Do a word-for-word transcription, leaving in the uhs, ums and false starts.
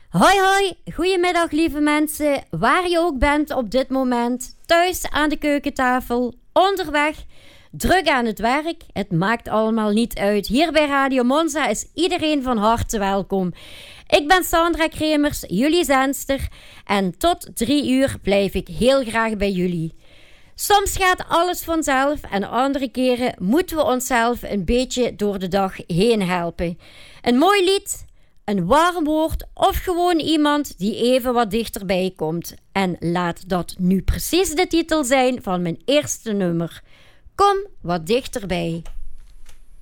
Hoi hoi, goedemiddag lieve mensen, waar je ook bent op dit moment, thuis aan de keukentafel, onderweg, druk aan het werk, het maakt allemaal niet uit. Hier bij Radio Monza is iedereen van harte welkom. Ik ben Sandra Kremers, jullie zendster, en tot drie uur blijf ik heel graag bij jullie. Soms gaat alles vanzelf en andere keren moeten we onszelf een beetje door de dag heen helpen. Een mooi lied, een warm woord of gewoon iemand die even wat dichterbij komt. En laat dat nu precies de titel zijn van mijn eerste nummer. Kom wat dichterbij.